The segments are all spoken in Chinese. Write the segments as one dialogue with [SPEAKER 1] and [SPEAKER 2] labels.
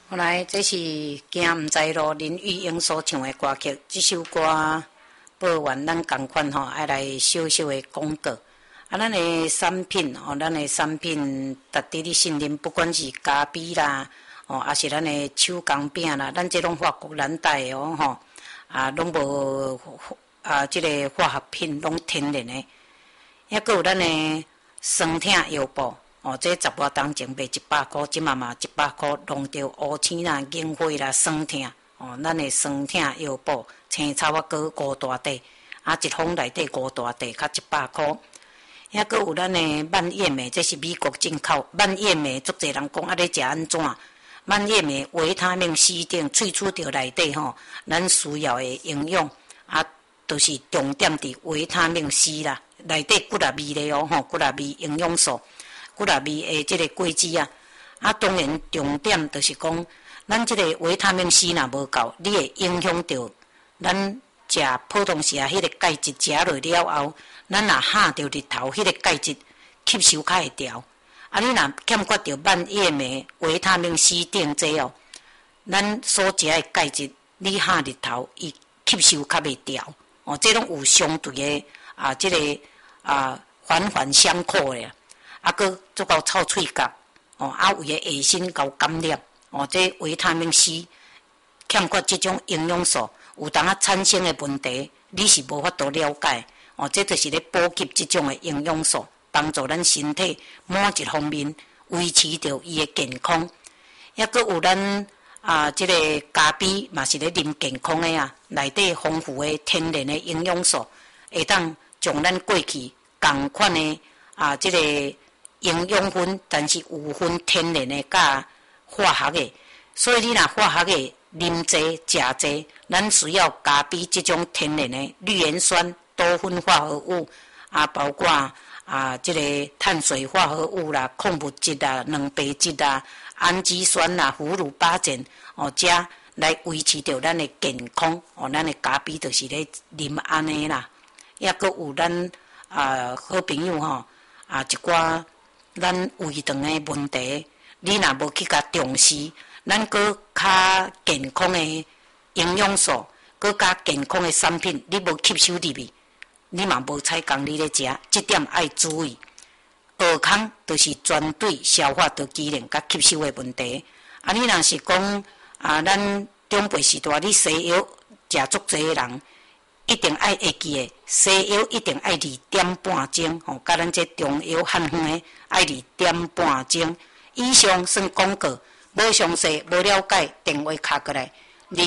[SPEAKER 1] 后来，这是行毋知路林玉英所唱的歌曲。这首歌播完，咱同款吼，爱来小小的广告。咱的产品咱的产品值得你信任，不管是咖啡啦，还是咱的手工饼啦，咱这拢法国蓝带的拢无这个化学品，拢天然的。还佫有咱的酸痛腰部。这10外当前卖100块，即嘛100块，弄着乌青啦、硬花啦、酸痛咱的酸痛腰部、青草啊，搁5大块，一封内底5大块，较100块。还佫有咱的蔓越莓，这是美国进口蔓越莓，足侪人讲咧食安怎？蔓越莓维他命 C 顶萃取着内底咱需要的营养就是重点伫维他命 C 啦，内底骨力味咧骨力味营养素。骨力味的即个果子当然重点就是讲，咱即个维他命 C 若无够，你会影响到咱食普通时迄个钙质食落了后，咱若下着日头，迄个钙质吸收较会调。你若欠缺着蔓越莓维他命 C 顶这咱所食的钙质，你下日头伊吸收较袂调。这拢有相对的即个环环相扣的。佫足够臭喙角为个下身够感染这维他命 C 欠缺即种营养素，有当产生的问题，你是无法度了解这就是咧补给即种的营养素，帮助咱身体某一方面维持着伊的健康。还佫有咱即个咖啡嘛是咧啉健康的内底丰富的天然的营养素，会当将咱过去同款的即个营养分，但是有分天然的甲化学的，所以你若化学的啉济食济，咱需要咖啡即种天然的绿原酸、多酚化合物包括即个碳水化合物啦、矿物质啦、蛋白质啦、氨基酸啦、胡萝卜碱这来维持着咱的健康咱的咖啡就是咧啉安尼啦。也佫有咱好朋友一寡咱胃肠的问题，你若无去甲重视，咱搁较健康的营养素，搁较健康的产品，你无吸收入去，你嘛无采工你咧食，这点爱注意。蚵康就是专对消化道机能甲吸收的问题。你若是讲咱中辈时代，你西药食足济的人，一定爱会记的，西药一定爱2点半钟甲咱这中药汉方的爱2点半钟。以上算广告，无详细无了解，电话敲过来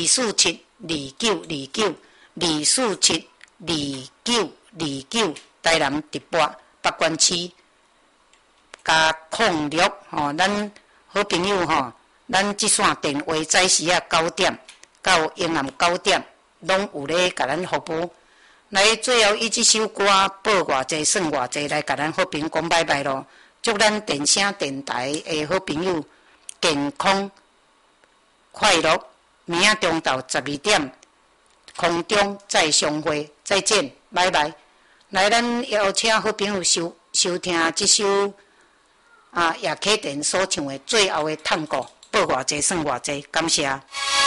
[SPEAKER 1] 2472929，2472929，台南直播北关区加06咱好朋友咱这线电话早时9点到阴暗9点。拢有咧，甲咱服务。来，最后伊即首歌报偌济算偌济，来甲咱好朋友讲拜拜咯。祝咱电声电台的好朋友健康快乐。明仔中昼12点，空中再相会，再见，拜拜。来，咱邀请好朋友收听即首叶启田所唱的《最后的探戈》，报偌济算偌济，感谢。